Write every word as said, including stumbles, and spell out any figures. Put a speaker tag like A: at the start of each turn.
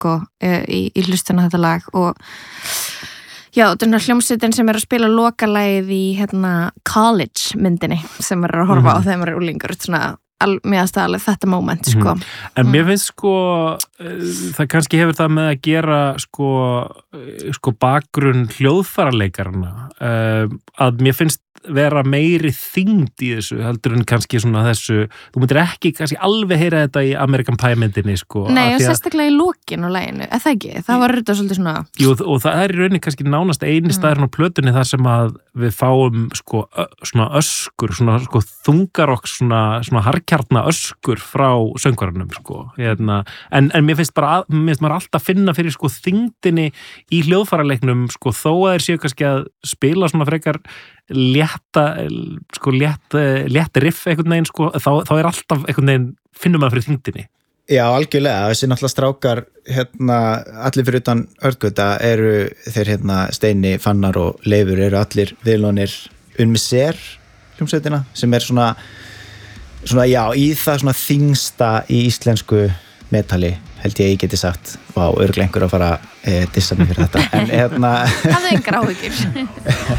A: sko í, í hlustuna þetta lag og já, þetta er hljómsveitin sem er að spila lokalagið í hérna college myndinni sem er að horfa mm-hmm. á þegar maður er úlingur svona mér aðstæðalega þetta moment sko.
B: Mm. En mér finnst sko það kannski hefur það með að gera sko, sko bakgrunn hljóðfærarleikarana uh, að mér finnst vera meiri þyngd í þessu heldur en kannski svona þessu þú myndir ekki kannski alveg heyra þetta í American Pie myndinni sko.
A: Nei, og sérstaklega í lokin á laginu, eða það ekki það var þetta svolítið svona
B: Jú, og það er í rauninni kannski nánast eini staðurinn á plötunni þar sem að við fáum sko svona öskur svona sko þungarokk svona, svona harkjarna öskur frá söngvarunum sko hérna, en, en mér finnst bara að, mér finnst maður alltaf finna fyrir sko þyngdinni í hljóðfæraleiknum sko þó að þeir séu kannski að spila svona frekar létta sko létt, létt riff einhvern veginn sko þá, þá er alltaf einhvern veginn finnum maður fyrir þyngdinni.
C: Já, algjörlega, þessi náttúrulega strákar hérna, allir fyrir utan Örgöta eru þeir hérna Steini, Fannar og Leifur eru allir viðlónir Unmi Sér hljómsveitina sem er svona, svona já, í það svona þyngsta í íslensku metali held ég ég geti sagt, vá, örglega einhver að fara e, dissa mig fyrir þetta en hérna
A: það er engar áhyggjur